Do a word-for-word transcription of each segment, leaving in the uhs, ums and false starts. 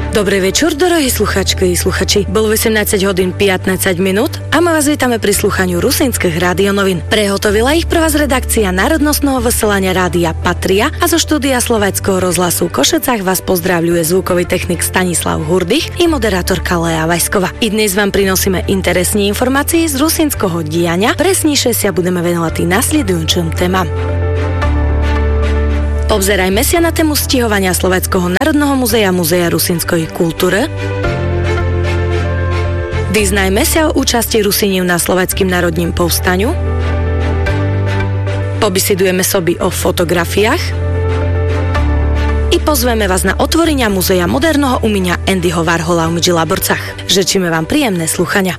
Dobry wieczór, drogie słuchaczki i słuchači. Bolo osemnásť hodín pätnásť minút a my vás vítame pri slúchaniu rusínskych rádionovín. Prehotovila ich pre vás redakcia národnostného vysielania rádia Patria a zo štúdia Slovenského rozhlasu v Košicách vás pozdravľuje zvukový technik Stanislav Hurdych i moderátorka Lea Vajskova. I dnes vám prinosíme interesné informácie z rusínskeho diania, presnejšie sa budeme venovať nasledujúcim témam. Obzerajme sa na tému stihovania Slovenského národného muzea Muzea rusínskej kultúry. Vyznajme sa o účasti Rusíniv na Slovenským národním povstaniu. Pobisidujeme sobi o fotografiách. I pozveme vás na otvorenia Muzea moderného umenia Andyho Warhola v Midžilaborcach. Žečíme vám príjemné slúchania.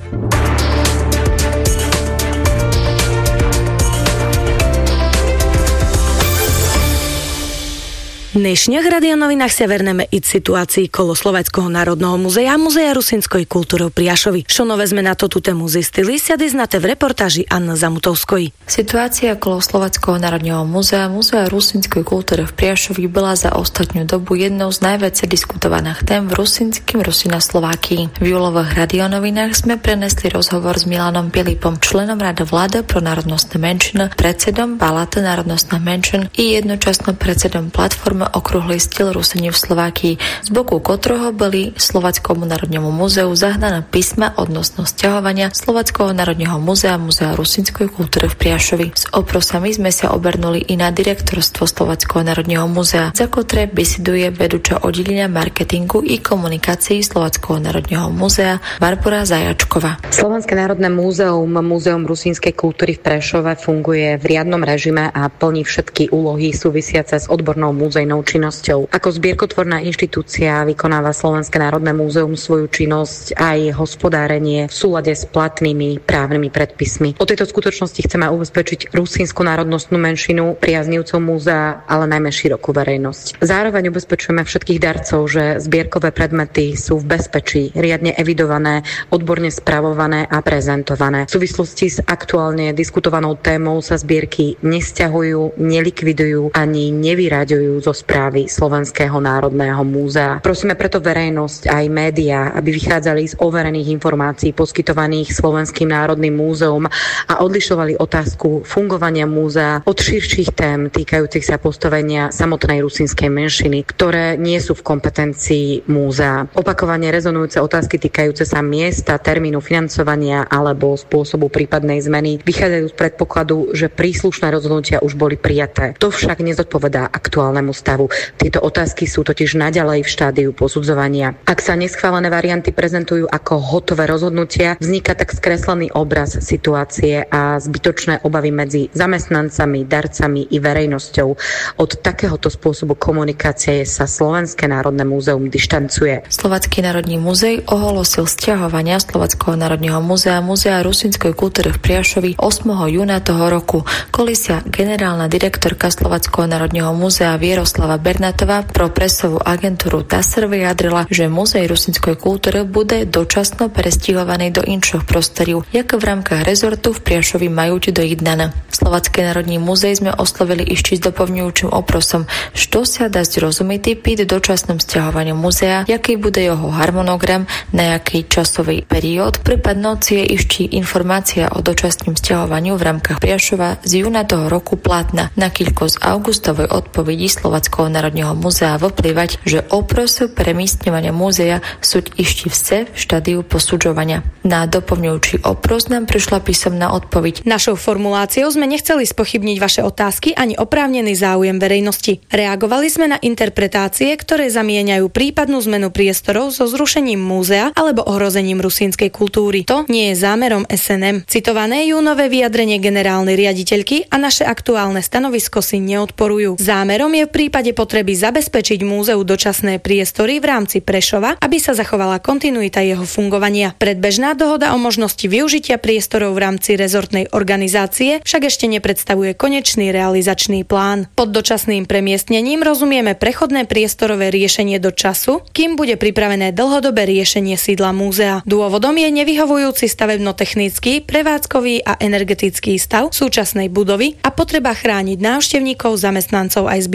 V dnešných radionovinách sa verneme i situácii kolo Slovenského národného muzea Muzea rusínskej kultúry v Priašovi. Čo nové sme na to tú tému zistili, sa diznáte v reportáži Anny Zamutovskej. Situácia kolo Slovenského národného muzea Muzea rusínskej kultúry v Priašovi bola za ostatnú dobu jednou z najviac diskutovaných tém v rusínskym Rusi na Slovákii. V júlových radionovinách sme prenesli rozhovor s Milanom Pilipom, členom Rady vlády pro národnostné menšiny, predsedom Palаты národnostných menšín i jednočasno predsedom platformy Okrúhly styl Rusíni v Slovákii, z boku ktorého boli Slovenskému národnému múzeu zahnané písma odnosno sťahovania Slovenského národného múzea Muzea rusínskej kultúry v Priašovi. S oprosami sme sa obernuli i na direktorstvo Slovenského národného múzea, za ktoré beseduje vedúča oddelenia marketingu i komunikácií Slovenského národného múzea Barbora Zajačková. Slovenské národné múzeum Múzeum rusínskej kultúry v Prešove funguje v riadnom režime a plní všetky úlohy súvisiace s odbornou múzejnou činnosťou. Ako zbierkotvorná inštitúcia vykonáva Slovenské národné múzeum svoju činnosť aj hospodárenie v súlade s platnými právnymi predpismi. O tejto skutočnosti chceme ubezpečiť rusínsku národnostnú menšinu, priaznivcov múzea, ale najmä širokú verejnosť. Zároveň ubezpečujeme všetkých darcov, že zbierkové predmety sú v bezpečí, riadne evidované, odborne spravované a prezentované. V súvislosti s aktuálne diskutovanou témou sa zbierky nesťahujú, nelikvidujú ani nevyraďujú zo správy Slovenského národného múzea. Prosíme preto verejnosť aj médiá, aby vychádzali z overených informácií poskytovaných Slovenským národným múzeum a odlišovali otázku fungovania múzea od širších tém týkajúcich sa postavenia samotnej rusínskej menšiny, ktoré nie sú v kompetencii múzea. Opakovane rezonujúce otázky týkajúce sa miesta, termínu financovania alebo spôsobu prípadnej zmeny vychádzajú z predpokladu, že príslušné rozhodnutia už boli prijaté. To však nezodpovedá aktuálnemu stavu. Tieto otázky sú totiž naďalej v štádiu posudzovania. Ak sa neschválené varianty prezentujú ako hotové rozhodnutia, vzniká tak skreslený obraz situácie a zbytočné obavy medzi zamestnancami, darcami i verejnosťou. Od takéhoto spôsobu komunikácie sa Slovenské národné múzeum dištancuje. Slovenský národný múzej ohlásil sťahovania Slovenského národného múzea Muzea rusínskej kultúry v Priašovi ôsmeho júna toho roku. Kolisia generálna direktorka Slovenského národného múzea Vieroslava Bernatová pro presovú agentúru té á es er vyjadrila, že Múzej rusínskej kultúry bude dočasno presťahovaný do inších prostorov, ako v rámkach rezortu v Priašovi majú dojednané. Slovenský národný múzej sme oslovili ešte s doplňujúcim oprosom, što sa dá zrozumiť pred dočasným sťahovaním múzea, jaký bude jeho harmonogram, na jaký časový periód, prípadno je ešte informácia o dočasnom sťahovaniu v rámkach Priašova z júna toho roku platná, nakiľko z augustovej odpovedi Slovenského národného múzea vyplývať, že oprosy premiestňovania múzea sú ešte vse v štádiu posudzovania. Na doplňujúci opros nám prišla písomná odpoveď. Našou formuláciou sme nechceli spochybniť vaše otázky ani oprávnený záujem verejnosti. Reagovali sme na interpretácie, ktoré zamieňajú prípadnú zmenu priestorov so zrušením múzea alebo ohrozením rusínskej kultúry. To nie je zámerom es en em. Citované júnové vyjadrenie generálnej riaditeľky a naše aktuálne stanovisko si neodporujú. Zámerom je v prípade potreby zabezpečiť múzeu dočasné priestory v rámci Prešova, aby sa zachovala kontinuita jeho fungovania. Predbežná dohoda o možnosti využitia priestorov v rámci rezortnej organizácie však ešte nepredstavuje konečný realizačný plán. Pod dočasným premiestnením rozumieme prechodné priestorové riešenie do času, kým bude pripravené dlhodobé riešenie sídla múzea. Dôvodom je nevyhovujúci stavebno-technický, prevádzkový a energetický stav súčasnej budovy a potreba chrániť návštevníkov, zamestnancov aj zbierkový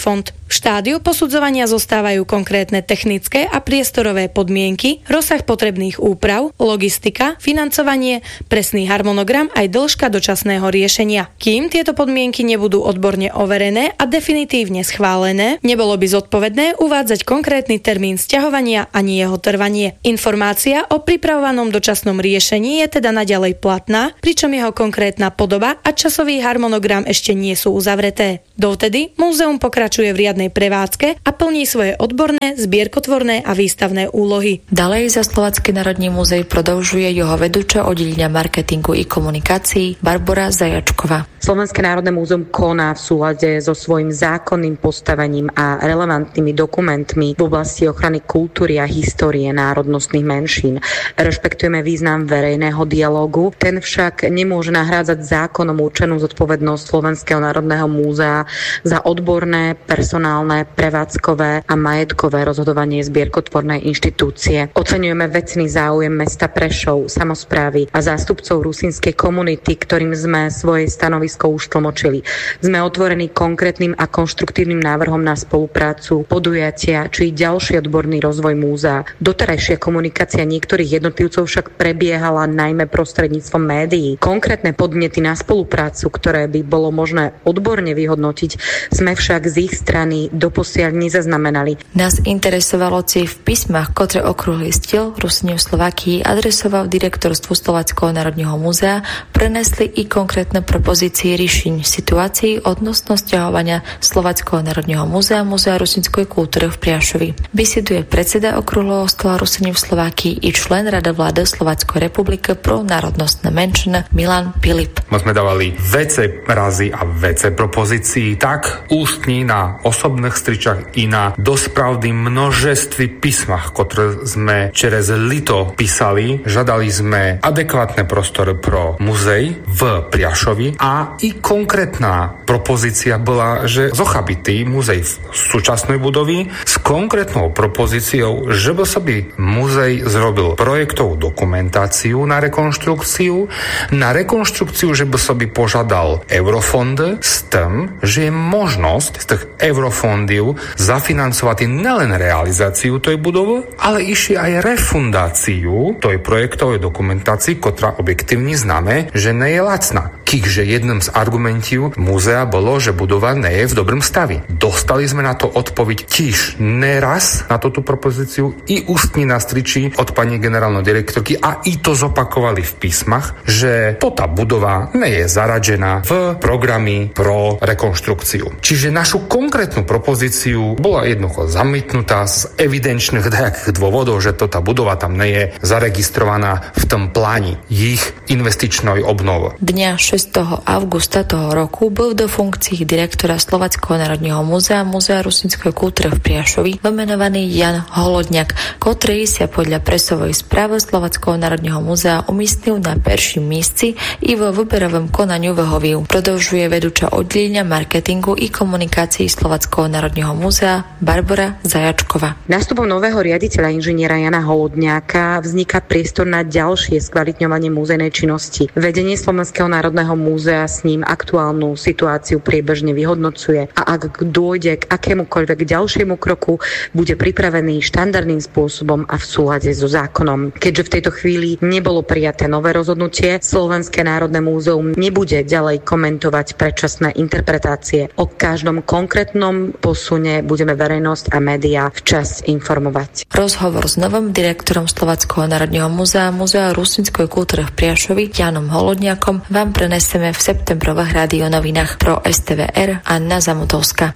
fond. V štádiu posudzovania zostávajú konkrétne technické a priestorové podmienky, rozsah potrebných úprav, logistika, financovanie, presný harmonogram aj dĺžka dočasného riešenia. Kým tieto podmienky nebudú odborne overené a definitívne schválené, nebolo by zodpovedné uvádzať konkrétny termín sťahovania ani jeho trvanie. Informácia o pripravovanom dočasnom riešení je teda naďalej platná, pričom jeho konkrétna podoba a časový harmonogram ešte nie sú uzavreté. Dovtedy múzeum pokračuje v riadnej prevádzke a plní svoje odborné, zbierkotvorné a výstavné úlohy. Ďalej za Slovácky národný múzej prodĺžuje jeho vedúča oddelenia marketingu i komunikácií Barbora Zajačková. Slovenské národné múzeum koná v súlade so svojím zákonným postavením a relevantnými dokumentmi v oblasti ochrany kultúry a histórie národnostných menšín. Rešpektujeme význam verejného dialógu, ten však nemôže nahrádzať zákonom určenú zodpovednosť Slovenského národného múzea za odborné, personálne, prevádzkové a majetkové rozhodovanie zbierkotvornej inštitúcie. Oceňujeme vecný záujem mesta Prešov, samosprávy a zástupcov rusínskej komunity, ktorým sme svoje stanovisko už tlmočili. Sme otvorení konkrétnym a konštruktívnym návrhom na spoluprácu, podujatia či ďalší odborný rozvoj múzea. Doterajšia komunikácia niektorých jednotlivcov však prebiehala najmä prostredníctvom médií. Konkrétne podnety na spoluprácu, ktoré by bolo možné odborne vyhodnotiť, sme však z ich strany doposiaľ nezaznamenali. Nás interesovalo, či v písmach, ktoré okrúhly stil Rusine v Slovákii adresoval direktorstvu Slováckého národného múzea, prenesli i konkrétne propozície riešení situácií odnosno sťahovania Slováckého národného múzea Múzea rusínskej kultúry v Priašovi. Biseduje predseda okrúhleho stola Rusine v Slovákii i člen Rady vlády Slováckej republiky pro národnostné menšiny Milan Pilip. My sme dávali vece razy a vece propozícií tak ústní na osobných stričach i na dospravdy množství písmach, ktoré sme čerez lito písali. Žadali sme adekvátne prostory pro muzej v Priašovi a i konkrétna propozícia bola, že zochabitý muzej v súčasnej budovy s konkrétnou propozíciou, že by sa by muzej zrobil projektovú dokumentáciu na rekonštrukciu, na rekonštrukciu, že by sa by požadal eurofondy s tým, že je možnosť z tých eurofondov zafinancovať nelen realizáciu tej budovy, ale ešte aj refundáciu tej projektovej dokumentácii, ktorá objektívne známe, že nie je lacná. Kýchže jedným z argumentov múzea bolo, že budova nie je v dobrom stave. Dostali sme na to odpoveď tiež neraz na túto propozíciu i ústní na striči od pani generálnej direktorky a i to zopakovali v písmach, že tota budova nie je zaradená v programy pro rekonštrukciu. Čiže našu konkrétnu propozíciu bola jednoducho zamietnutá z evidenčných nejakých dôvodov, že tota budova tam nie je zaregistrovaná v tom pláni ich investičnej obnovy. Dňa šiesteho augusta toho roku bol do funkcií direktora Slováckého národného múzea Múzea rusínskej kultúry v Priašovi vymenovaný Jan Holodňák, ktorý sa podľa presovej správy Slováckého národného múzea umiestnil na prvším mieste i vo výberovom konaniu vyhoviu. Prodĺžuje vedúča oddelenia marketingu i komunikácií Slováckého národného múzea Barbora Zajačková. Nástupom nového riaditeľa inžiniera Jana Holodňáka vzniká priestor na ďalšie skvalitňovanie múzejnej činnosti. Vedenie Slovenského národného múzea s ním aktuálnu situáciu priebežne vyhodnocuje a ak dôjde k akémukoľvek ďalšiemu kroku, bude pripravený štandardným spôsobom a v súlade so zákonom. Keďže v tejto chvíli nebolo prijaté nové rozhodnutie, Slovenské národné múzeum nebude ďalej komentovať predčasné interpretácie. O každom konkrétnom posune budeme verejnosť a médiá včas informovať. Rozhovor s novým direktorom Slováckého národného múzea Múzea rusínskej kultúry v Priašovi Janom Holodňákom vám preneseme v septembrových radionovinách. Pro es té vé er Anna Zamutovská.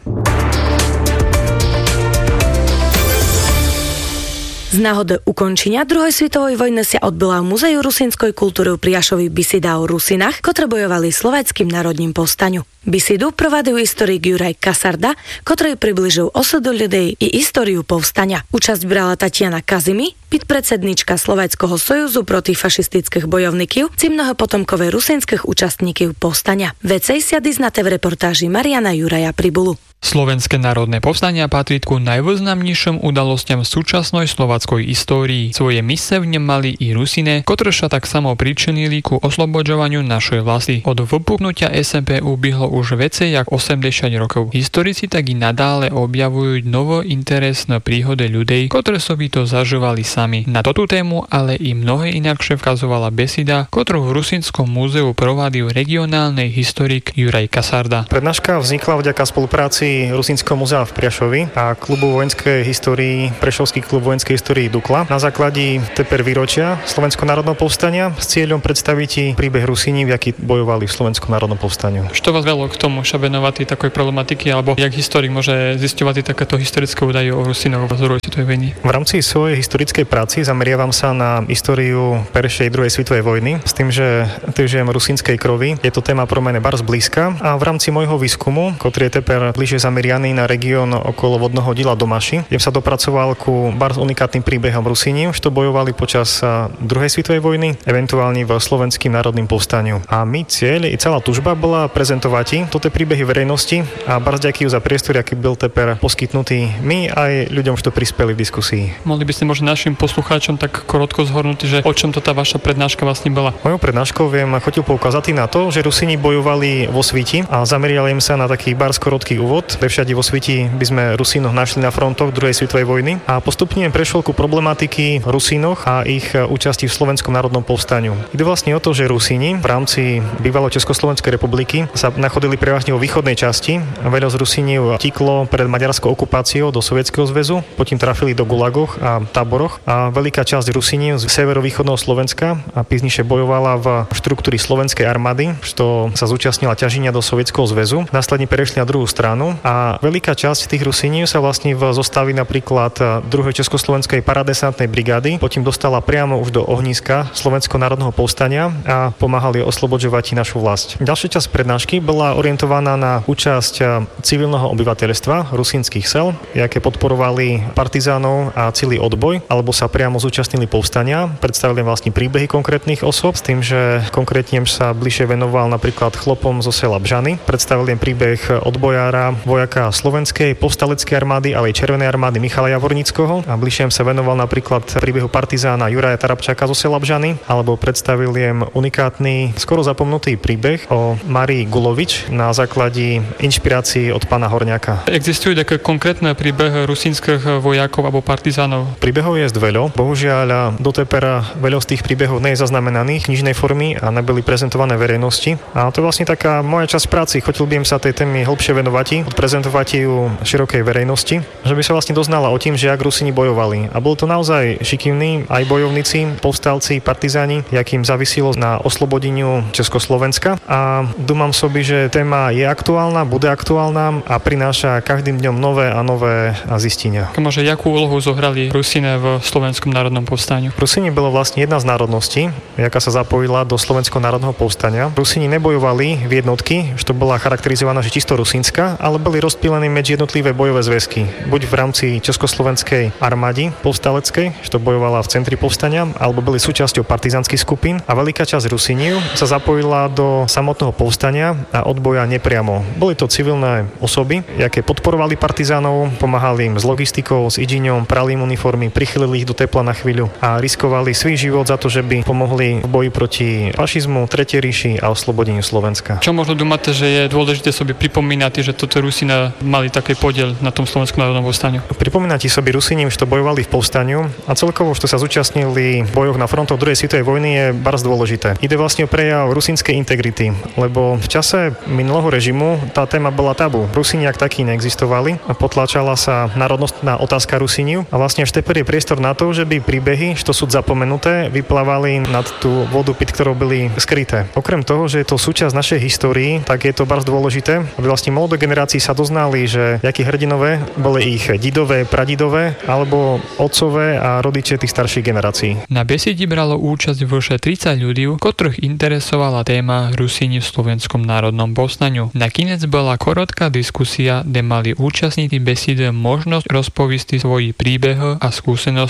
Z náhody ukončenia druhej svetovej vojny sa odbyla v Múzeu rusínskej kultúry v Priašovi bisida o Rusinách, ktoré bojovali slovenským národným povstaniu. Bisidu provadil historik Juraj Kasarda, ktorý približil osudu ľudí i históriu povstania. Účasť brala Tatiana Kazimy, підpredsednička Slovenského sojuzu protifašistických bojovníkov, či mnoho potomkové rusinských účastníkov povstania. Vecej siadiznáte v reportáži Mariana Juraja Pribulu. Slovenské národné povstania patrí ku najvýznamnejším udalostiam v súčasnej slováckej histórii. Svoje mise v ňom mali i Rusine, ktoré sa tak samo pričinili ku oslobodzovaniu našej vlasti. Od vypuknutia es en pé ubehlo už viacej jak osemdesiat rokov. Historici tak i nadále objavujú novo interesné príhody ľudí, ktoré sobie to zažívali sami. Na toto tému ale i mnohé inakšie vkazovala besida, ktorú v Rusinskom múzeu provádil regionálny historik Juraj Kasarda. Prednáška vznikla vďaka spolupráci Rusinského múzea v Priašovi a klubu vojenskej histórii, Prešovský klub vojenskej histórii Dukla na základe teper výročia Slovenského národného povstania s cieľom predstaviť príbeh Rusíni, aký bojovali v Slovenskom národnom povstaniu. Čo vás velo k tomu, že venovať takoj problematiky, alebo jak historik môže zisťovať takéto historické údaje o Rusinoch v druhej svetovej vojny? V rámci svojej historickej práci zameriavam sa na históriu Prvej druhej svetovej vojny s tým, že žijem rusínskej krovi. Je to téma pro mene bardzo blízka a v rámci môjho výskumu, ktorý je teper bližšie zamerianý na región okolo vodného díla Domaši, kde sa dopracoval ku bardzo unikátnym príbehom Rusíni, čo bojovali počas druhej svetovej vojny, eventuálne v Slovenským národným povstaniu. A my cieľ i celá tužba bola prezentovať toto príbehy verejnosti a bardzo ďakujem za priestor, aký byl teper poskytnutý my aj ľuďom, čo prispeli v diskusii. Mohli by ste možno našim poslucháčom tak krátko zhrnúť, že o čom to tá vaša prednáška vlastne bola? Mojou prednáškou viem chotil poukázať na to, že Rusíni bojovali vo Svíti a zameriali im sa na taký bardzo krótky úvod. Ve všade vo svete by sme Rusínoch našli na frontoch druhej svetovej vojny a postupne prešiel ku problematiky Rusínoch a ich účasti v Slovenskom národnom povstaniu. Ide vlastne o to, že Rusíni v rámci bývalej Československej republiky sa nachodili prevažne vo východnej časti. Veľa z Rusíniv tiklo pred maďarskou okupáciou do Sovietskeho zväzu, potom trafili do gulagoch a táboroch a veľká časť Rusíniv z severovýchodného Slovenska a písniše bojovala v štruktúry slovenskej armády, čo sa zúčastnila ťaženia do Sovietskeho zväzu. Následne prešli na druhú stranu. A veľká časť tých Rusíniv sa vlastne v zostavi napríklad druhej Československej paradesantnej brigády potom dostala priamo už do ohniska Slovenského národného povstania a pomáhali oslobodzovať našu vlast. Ďalšia časť prednášky bola orientovaná na účasť civilného obyvateľstva rusínskych sel, aké podporovali partizánov a celý odboj, alebo sa priamo zúčastnili povstania. Predstavili vlastne príbehy konkrétnych osôb s tým, že konkrétne sa bližšie venoval napríklad chlopom zo sela Bžany. Predstavili príbeh odbojára vojaka slovenskej povstaleckej armády, ale aj Červenej armády Michala Javornického a bližšie sa venoval napríklad príbehu partizána Juraja Tarabčáka zo sela Bžany, alebo predstavil im unikátny, skoro zapomnutý príbeh o Márii Gulovič na základe inšpirácií od pána Horňáka. Existujú také konkrétne príbehy rusínskych vojakov alebo partizánov? Príbehov je veľa. Bohužiaľ, dotepera veľa z tých príbehov nie je zaznamenaných v knižnej formy a nebyli prezentované verejnosti. A to je vlastne taká moja časť práci. Chotil by im sa tej témy hlbšie venovať, prezentovať ju širokej verejnosti, že by sa vlastne doznala o tým, že jak Rusíni bojovali. A bol to naozaj šikivní aj bojovníci, povstalci, partizáni, jak im závisilo na oslobodeniu Československa. A dúmam sobi, že téma je aktuálna, bude aktuálna a prináša každým dňom nové a nové zistenia. Môže, jakú úlohu zohrali Rusíne v Slovenskom národnom povstaniu? Rusíni bolo vlastne jedna z národností, jaká sa zapojila do Slovenského národného povstania. Rusíni nebojovali v jednotky, čo bola charakterizovaná, že čisto rusínska, ale boli rozpílení medzi jednotlivé bojové zväzky. Buď v rámci Československej armády povstaleckej, čo bojovala v centri povstania, alebo boli súčasťou partizánskych skupín a veľká časť Rusíniv sa zapojila do samotného povstania a odboja nepriamo. Boli to civilné osoby, jaké podporovali partizánov, pomáhali im s logistikou, s idžiňom, prali im uniformy, prichylili ich do tepla na chvíľu a riskovali svoj život za to, že by pomohli v boji proti fašizmu, Tretej ríši a oslobodeniu Slovenska. Čo možno domate, že je dôležité sobie pripomínať, že toto Rusína mali taký podiel na tom Slovenskom národnom povstaniu? Pripomínate sobie Rusínim, že bojovali v povstaniu a celkovo, že sa zúčastnili v bojoch na frontoch druhej svetovej vojny, je bardzo dôležité. Ide vlastne o prejav rusínskej integrity, lebo v čase minulého režimu tá téma bola tabu. Rusíni ak takí neexistovali a potláčala sa národnostná otázka Rusíniu a vlastne až teper je priestor na to, že by príbehy, čo sú zapomenuté, vyplávali nad tú vodu, pit, ktorou byli skryté. Okrem toho, že je to súčasť našej histórii, tak je to bardzo dôležité, aby vlastne mladé generácii sa doznali, že jakí hrdinové boli ich didové, pradidové alebo otcové a rodiče tých starších generácií. Na besede bralo účasť vyše tridsať ľudí, ktorých interesovala téma Rusíni v Slovenskom národnom povstaniu. Nakoniec bola korotka diskusia, kde mali účastníci besedy možnosť rozpoviesť svoji príbeh a skúsenosť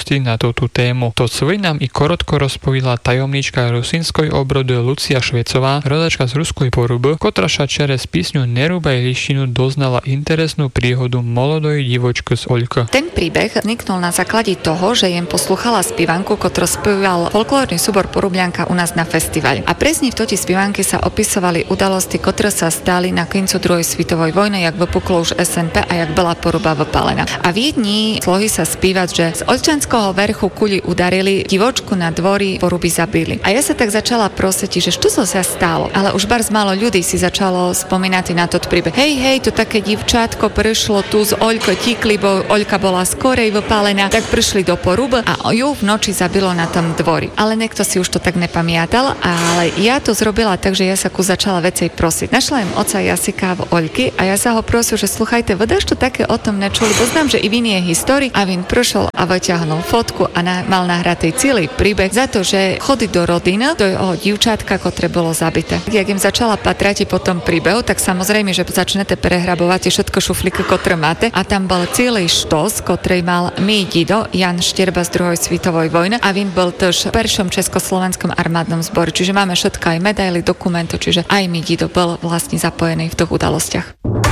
podrobnosti na túto tému. To svoj nám i korotko rozpovila tajomnička rusínskoj obrody Lucia Švecová, rodačka z ruskej Poruby, kotraša čerez písňu Nerúbaj lištinu doznala interesnú príhodu molodoj divočky z Oľka. Ten príbeh vzniknul na základe toho, že jem posluchala spievanku, ktorú spieval folklórny súbor Porublianka u nás na festivali. A presne v toti spievanky sa opisovali udalosti, ktoré sa stali na koncu druhej svetovej vojny, jak vypuklo už es en pé a jak bola Poruba vypálená. A v jedni slohy sa spívať, že z Oľčanského verchu kuli udarili, divočku na dvori Poruby zabili. A ja sa tak začala prosiť, že čo sa stalo. Ale už barz málo ľudí si začalo spomínať na to príbeh. Hej, hej, to také divčátko prišlo tu z Oľko tikli, bo Oľka bola skorej vypálená, tak prišli do Poruby a ju v noči zabilo na tom dvori. Ale niekto si už to tak nepamiatal, ale ja to zrobila tak, že ja sa ku začala vecej prosiť. Našla im oca Jasika v Oľky a ja sa ho prosil, že sluchajte, vedáš to také o tom nečuli, bo znam, že i vin je historik a vin prišiel a vyťahol fotku a na, mal nahratý celý príbeh za to, že chodí do rodiny, do jeho divčátka, ktoré bolo zabité. Jak im začala patrať po tom príbehu, tak samozrejme, že začnete prehrabovať všetko šuflíky, ktoré máte a tam bol celý štos, ktorý mal mý dido Jan Šterba z druhej svetovej vojny a vin bol tiež v peršom československom armádnom zbore. Čiže máme všetko aj medaily, dokumenty, čiže aj mý dido bol vlastne zapojený v tých udalostiach.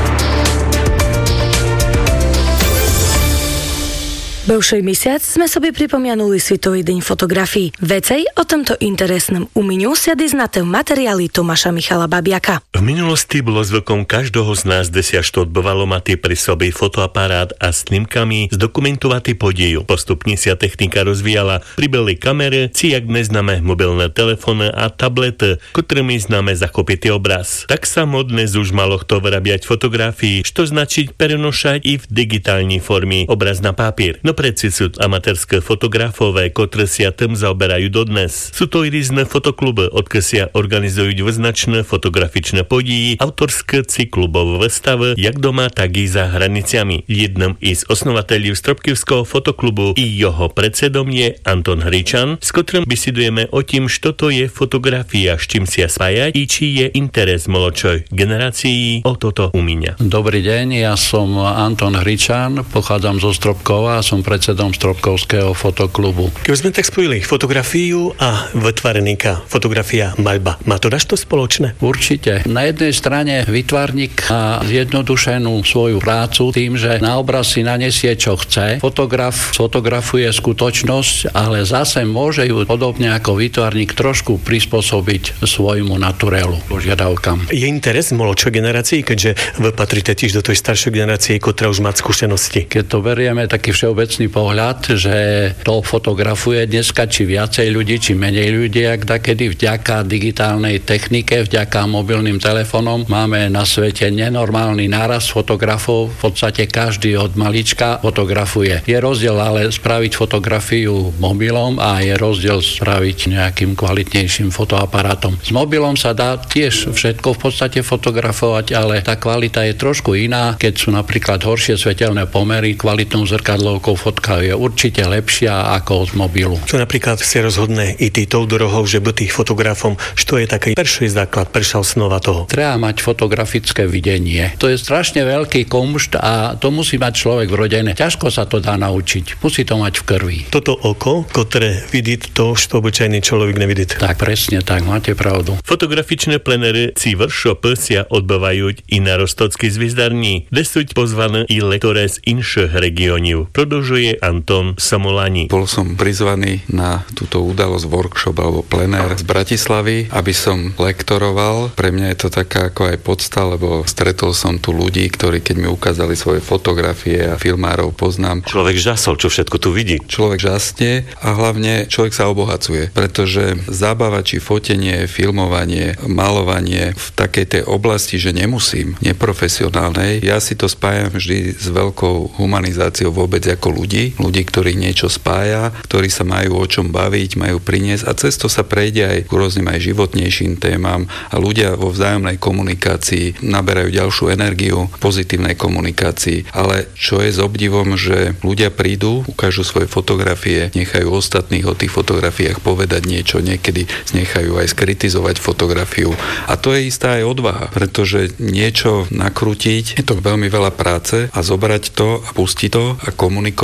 Bevšej mesiac sme sobie pripomianuli Svetový deň fotografií. Vecej o tomto interesnom umeniu sa diznate v materiáli Tomáša Michala Babiaka. V minulosti bolo zvykom každého z nás desiaž to odbovalo mať pri sobe fotoaparát a snímkami zdokumentovať podieju. Postupne sa technika rozvíjala. Pribeli kamery, či jak neznáme mobilné telefóny a tablety, ktorými známe zachopiť obraz. Tak sa modné už malo kto vyrábať fotografii, čo značí prenošať i v digitálnej forme obraz na papier. No predsi sú amatérske fotografové, ktoré sa tým zaoberajú dodnes. Sú to i rôzne fotokluby, odkiaľ sa organizujú vyznačné fotografičné podії, autorské či klubové výstavy, jak doma, tak i za hraniciami. Jedným z osnovateľov Stropkivského fotoklubu i jeho predsedom je Anton Hričan, s ktorým bisidujeme o tým, čo to je fotografia, s čím sa spájať i či je interes mladšej generácii o toto umenia. Dobrý deň, ja som Anton Hričan, pochádzam zo Stropkova a som predsedom Stropkovského fotoklubu. Keď sme tak spojili fotografiu a vytvarníka, fotografia, maľba, má to dašto spoločné? Určite. Na jednej strane vytvarník má zjednodušenú svoju prácu tým, že na obraz si nanesie, čo chce. Fotograf fotografuje skutočnosť, ale zase môže ju podobne ako vytvarník trošku prispôsobiť svojmu naturelu, požiadavkám. Je interes mladšej generácii, keďže vy patríte tiež do tej staršej generácie, ktorá už má skúsenosti? Keď to berieme taký všeobecný pohľad, že to fotografuje dneska či viacej ľudí, či menej ľudí, ak dakedy vďaka digitálnej technike, vďaka mobilným telefónom máme na svete nenormálny nárast fotografov. V podstate každý od malička fotografuje. Je rozdiel ale spraviť fotografiu mobilom a je rozdiel spraviť nejakým kvalitnejším fotoaparátom. S mobilom sa dá tiež všetko v podstate fotografovať, ale tá kvalita je trošku iná. Keď sú napríklad horšie svetelné pomery, kvalitnou zrkadlovkou fotka je určite lepšia ako z mobilu. Čo napríklad si rozhodne i ty tou druhou, že by tých fotografom, čo je taký prvý základ, prvá osnova toho? Treba mať fotografické videnie. To je strašne veľký komšt a to musí mať človek vrodené. Ťažko sa to dá naučiť. Musí to mať v krvi. Toto oko, ktoré vidí to, čo obyčajný človek nevidí. Tak presne tak, máte pravdu. Fotografičné plenery cí workshopy sa odbývajú i na Rostockej Zvizdarni, kde sú pozvané i lektoré z inších regiónov. Produžuje Anton Samolani. Bol som prizvaný na túto udalosť workshop alebo plenér z Bratislavy, aby som lektoroval. Pre mňa je to taká ako aj podsta, lebo stretol som tu ľudí, ktorí keď mi ukázali svoje fotografie a filmárov poznám. Človek žasol, čo všetko tu vidí. Človek žasne a hlavne človek sa obohacuje, pretože zábava či fotenie, filmovanie, malovanie v takej tej oblasti, že nemusím, neprofesionálnej, ja si to spájam vždy s veľkou humanizáciou vôbec ako ľudí, ľudí, ktorí niečo spája, ktorí sa majú o čom baviť, majú priniesť a cez to sa prejde aj k rôznym aj životnejším témam a ľudia vo vzájomnej komunikácii naberajú ďalšiu energiu v pozitívnej komunikácii. Ale čo je s obdivom, že ľudia prídu, ukážu svoje fotografie, nechajú ostatných o tých fotografiách povedať niečo, niekedy nechajú aj skritizovať fotografiu. A to je istá aj odvaha, pretože niečo nakrútiť, je to veľmi veľa práce a zobrať to a pustiť to a komunikovať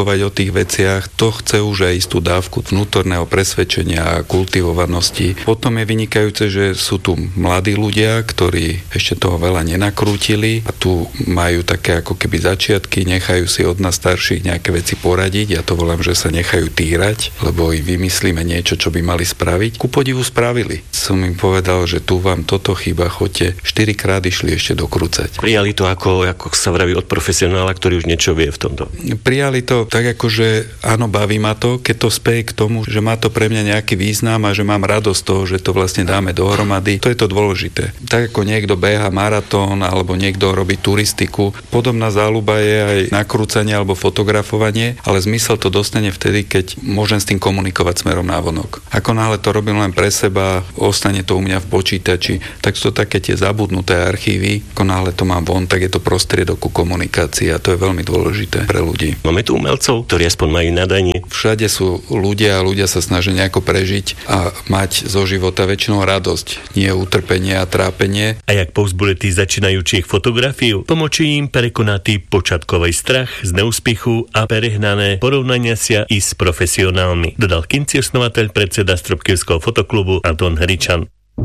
komunikovať o tých veciach, to chce už aj istú dávku vnútorného presvedčenia a kultivovanosti. Potom je vynikajúce, že sú tu mladí ľudia, ktorí ešte toho veľa nenakrútili a tu majú také ako keby začiatky, nechajú si od nás starších nejaké veci poradiť. Ja to volám, že sa nechajú týrať, lebo i vymyslíme niečo, čo by mali spraviť. Ku podivu spravili. Som im povedal, že tu vám toto chýba, choďte. štyrikrát išli ešte dokrúcať. Prijali to ako, ako sa vraví od profesionála, ktorý už niečo vie v tomto. Prijali to tak ako, že áno, baví ma to, keď to speje k tomu, že má to pre mňa nejaký význam a že mám radosť toho, že to vlastne dáme dohromady. To je to dôležité. Tak ako niekto beha maratón alebo niekto robí turistiku, podobná záľuba je aj nakrúcanie alebo fotografovanie, ale zmysel to dostane vtedy, keď môžem s tým komunikovať smerom návonok. Ako náhle to robím len pre seba, ostane to u mňa v počítači, tak sú to také tie zabudnuté archívy. Ako náhle to mám von, tak je to prostriedok ku komunikácii a to je veľmi dôležité pre ľudí. Máme tu umelcov, ktorí aspoň majú nadanie. Všade sú ľudia a ľudia sa snažia nejako prežiť a mať zo života väčšinou radosť, nie utrpenie a trápenie. A jak povzbudiť tých začínajúcich fotografiu, pomočí im prekonatý počiatkový strach z neúspechu a prehnané porovnania sa i s profesionálmi, dodal kynci osnovateľ predseda Stropkivského fotoklubu Anton Hričan.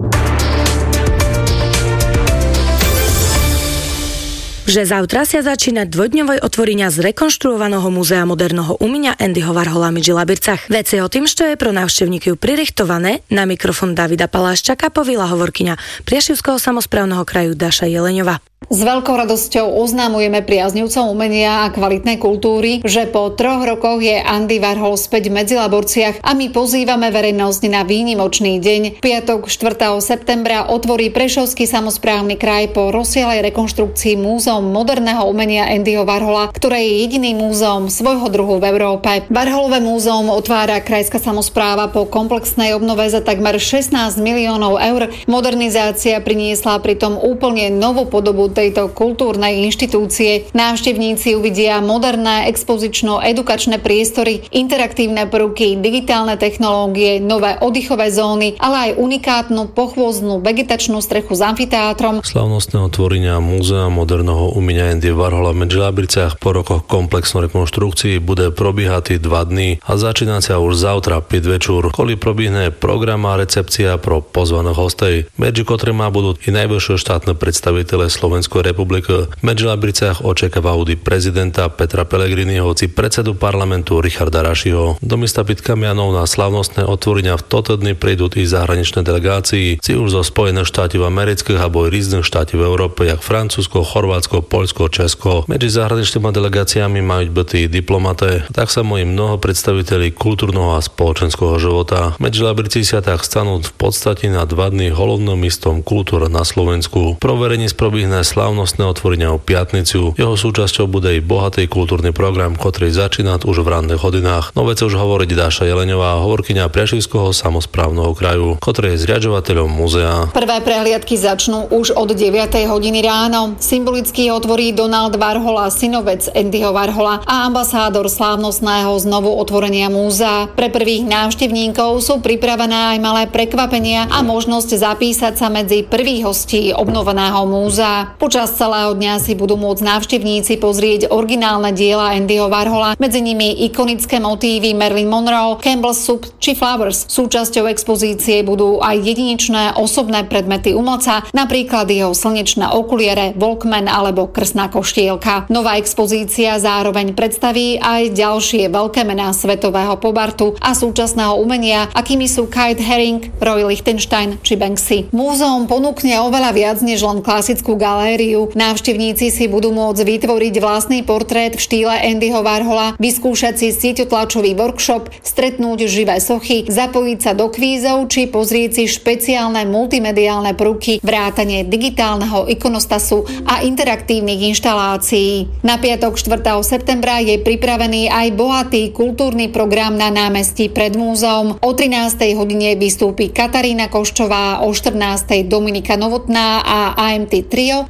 Že zajtra sa začína dvojdňové otvorenia z rekonštruovaného múzea moderného umenia Andyho Warhola v Medžilabircach. Veci o tým, čo je pro návštevníkov pririchtované, na mikrofón Davida Paláščaka povila hovorkyňa Priešivského samosprávneho kraju Dáša Jeleňová. S veľkou radosťou oznámujeme priaznivcom umenia a kvalitnej kultúry, že po troch rokoch je Andy Warhol späť v Medzilaborciach a my pozývame verejnosť na výnimočný deň. V piatok štvrtého septembra otvorí Prešovský samosprávny kraj po rozsiahlej rekonštrukcii Múzeum moderného umenia Andyho Warhola, ktoré je jediným múzeum svojho druhu v Európe. Warholové múzeum otvára krajská samospráva po komplexnej obnove za takmer šestnásť miliónov eur. Modernizácia priniesla pritom úplne novú podobu tejto kultúrnej inštitúcie. Návštevníci uvidia moderné expozično-edukačné priestory, interaktívne prvky, digitálne technológie, nové oddychové zóny, ale aj unikátnu pochôznú vegetačnú strechu s amfiteátrom. Slavnostné otvorenia Múzea moderného umenia Andy Warhola v Medžilabirciach po rokoch komplexnej rekonštrukcii bude probiehať dva dny a začína sa už zautra päť večer, koli probíhne program a recepcia pro pozvaných hostej, medzi ktorými budú i najvyššie štátne predstaviteľe Slovenskej republiky. V Medžilabirciach očakávajú prezidenta Petra Pellegriniho či predsedu parlamentu Richarda Rašiho. Do mesta Pitkamianov na slavnostné otvorenia v toto dny prídu i zahraničné delegácie, či už zo Spojených štátov amerických alebo i rôznych štátov v Európe, jak Francúzsko, Chorvátsko, Poľsko, Česko. Medzi zahraničnými delegáciami majú byť i diplomaté, tak samo i mnoho predstaviteľí kultúrneho a spoločenského života. Medžilabirci sa tak stanú v podstate na dva dny hlavným mestom kultúry na Slovensku. Proverenie probíhne slávnostné otvorenia o piatnicu. Jeho súčasťou bude i bohatý kultúrny program, ktorý začína už v ranných hodinách. No vece už hovoriť Dáša Jeleňová, hovorkyňa Priešivského samosprávneho kraju, ktorý je zriaďovateľom múzea. Prvé prehliadky začnú už od deviatej hodiny ráno. Symbolicky otvorí Donald Warhol a synovec Andyho Warhola a ambasádor slávnostného znovu otvorenia múzea. Pre prvých návštevníkov sú pripravené aj malé prekvapenia a možnosť zapísať sa medzi prvých hostí obnoveného múzea. Počas celého dňa si budú môcť návštevníci pozrieť originálne diela Andyho Warhola, medzi nimi ikonické motívy Marilyn Monroe, Campbell's Soup či Flowers. Súčasťou expozície budú aj jedinečné osobné predmety umelca, napríklad jeho slnečné okuliare, Walkman alebo krstná koštielka. Nová expozícia zároveň predstaví aj ďalšie veľké mená svetového pobartu a súčasného umenia, akými sú Kate Haring, Roy Lichtenstein či Banksy. Múzeum ponúkne oveľa viac než len klasickú galériu. Návštevníci si budú môcť vytvoriť vlastný portrét v štýle Andyho Warhola, vyskúšať si sieťotlačový workshop, stretnúť živé sochy, zapojiť sa do kvízov či pozrieť si špeciálne multimediálne prvky, vrátane digitálneho ikonostasu a interaktívnych inštalácií. Na piatok štvrtého septembra je pripravený aj bohatý kultúrny program na námestí pred múzeom. O trinástej hodine vystúpi Katarína Koščová, o štrnástej Dominika Novotná a á em té Trio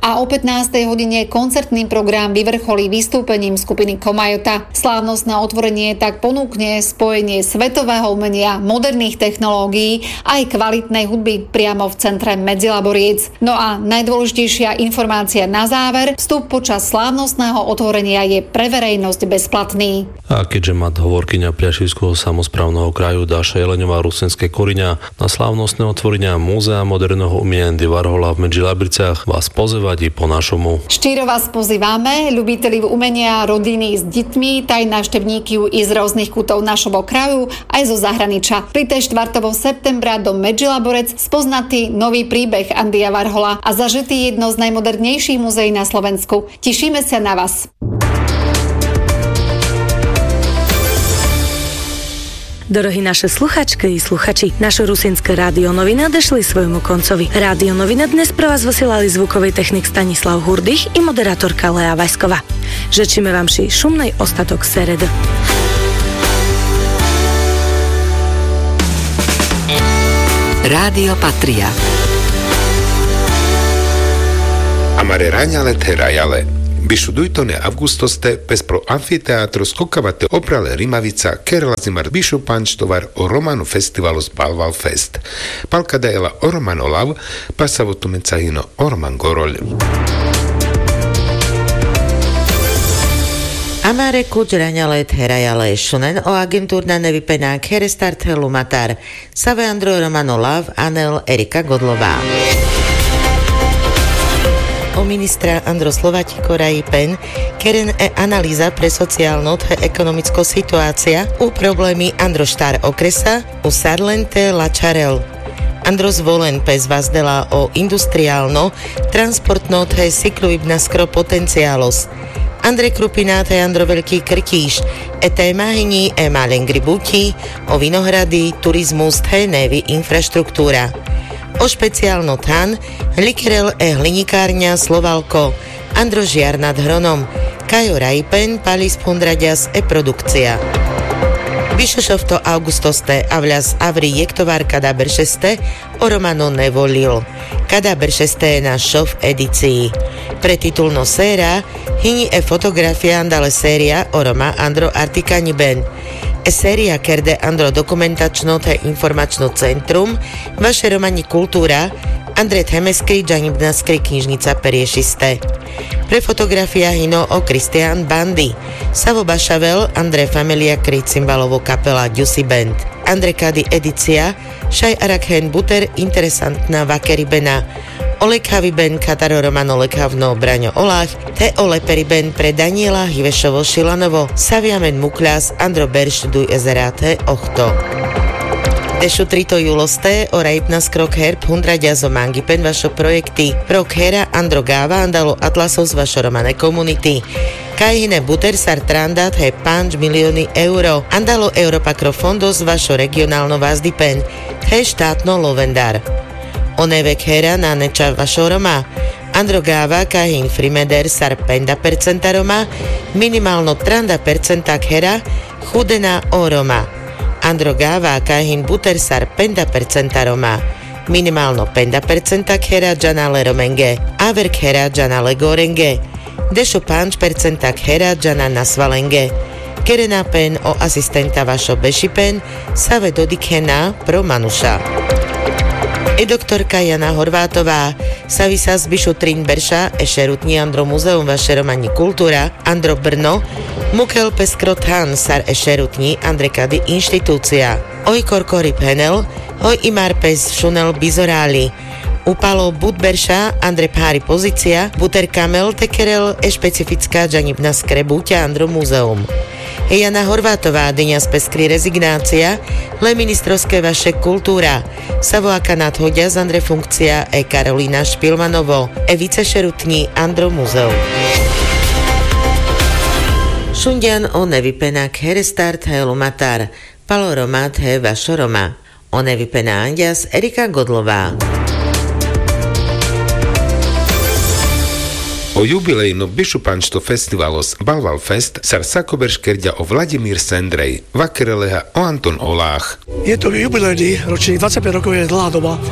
a o pätnástej hodine koncertný program vyvrcholí vystúpením skupiny Komajota. Slávnostné otvorenie tak ponúkne spojenie svetového umenia, moderných technológií aj kvalitnej hudby priamo v centre Medzilaboriec. No a najdôležitejšia informácia na záver, vstup počas slávnostného otvorenia je pre verejnosť bezplatný. A keďže má hovorkyňa Priašivského samosprávneho kraju Dáša Jeleňová Rusinské Koriňa na slávnostné otvorenia Múzea moderného umenia Andy Warhola v Medžilabriciach vás pozývať i po našomu. Štíro vás pozývame, ľubiteľi umenia, rodiny s deťmi, taj návštevníky i z rôznych kútov našho kraju, aj zo zahraničia. Príďte štvrtého septembra do Medžilaborec spoznatý nový príbeh Andyja Warhola a zažitý jedno z najmodernejších muzeí na Slovensku. Tešíme sa na vás. Dorohí naše sluchačky i sluchači, naše rusínske rádio noviny nadešli svojmu koncovi. Rádio noviny dnes pre vás vysielali zvukový technik Stanislav Hurdych i moderátorka Lea Vajsková. Žečíme vám ši šumnej ostatok seredy. Rádio Patria. Amare raňale te rajale. Bišudujtone avgustoste pespro amfiteatro skokavate oprale Rimavica kerlazimar bišu pančtovar o romanu festivalu z Balval Fest. Palka dajela o roman olav, pasavotu mencahino o roman gorol. Amare kuģraņalet herajalēšunen o agentūrna nevipenāk herestārtelu matar Save Andro Romano Lav Anel Erika Godlová. O ministra Andro Slovatiko Rajipen, keren e analýza pre sociálno te ekonomicko situácia u problémy Andro štár okresa u Sarlente Lačarel. Andro zvolen pes vazdela o industriálno transportno te sikluibna skro potenciálos. Andrej Krupina te Andro Veľký Krtíš e témahini e malengri buti o vinohrady, turizmus te nevi infraštruktúra. O špeciálno tan, likerel e hlinikárňa Slovalko, Andro Žiar nad Hronom, Kajo Rajpen, Palis Pundraďas e produkcia. Vyšošovto augustoste avľas avri jektovar kada bršeste o romano nevolil. Kada bršeste na šov edícii. Pre titulno séra hini e fotografia andale séria o roma Andro Artikani Ben. E séria kerde Andro dokumentačno te informačno centrum, vaše romani kultúra, Andrej Temeskri, Džanibnaskri knižnica periešiste. Pre fotografia hino o Kristián Bandy, Savo Bašavel, Andrej Familia Kri Cimbalovo kapela Dusi Band. Andrej Kady edícia, Šaj Arakhen Buter, interesantná Vakery Bena. Olekhavý ben Kataro Romano Lekhavno Braňo Olách, te Oleperi ben pre Daniela Hivešovo Šilanovo, Saviamen Mukľas, Andro Berš Duj Ezeráte Ochto. Dešu trito juloste o Rajpna skrok herb hundraďa zo Mangipen vašo projekty Prok hera Andro Gáva andalo Atlasov z vašo romane komunity. Kajhine Buter sar trandat he panč milióny euro andalo Europa Krofondos vašo regionálno vazdipen he štátno lovendar. Onevek hera na neča vašo Roma. Andro Gáva kahin frimeder sar penda percenta Roma, minimálno tranda percenta hera, chudena o Roma. Andro Gáva kahin buter sar penda percenta Roma, minimálno penda percenta hera džanale Romenge, averk hera džanale Gorenge, dešo panč percenta hera džana nasvalenge. Kerena pen o asistenta vašo bešipen, save dodikena pro manuša. E doktorka Jana Horvátová, Savisa z Bišutrín Berša, e šerutní Andro Muzeum vaše romani kultúra, Andro Brno, Mukel Peskrothan sar e šerutní Andrekady inštitúcia, Oj Korkori Penel, Hoj Imar Pes Šunel Bizoráli, Upalo Budberša, Andre Pári pozícia, Buter Kamel Tekerel e špecifická džanibná skrebúťa Andro Muzeum. E Jana Horvátová, Dyňa z Peskry rezignácia, le ministrovské vaše kultúra, Savoaka nadhodia z Andre funkcia e Karolína Špilmanovo, e vicešerutní Andro Muzeum. Šundian o nevypenak herestart he lumatar, paloromat he vašo Roma. O nevypená Andias Erika Godlová. O jubilejno Bišupančto festivalos Balval Fest sar sakoberš kerďa o Vladimír Sendrej, Vakereleha o Anton Olách. Je to jubilejný ročník, dvadsaťpäť rokov je dlhá doba.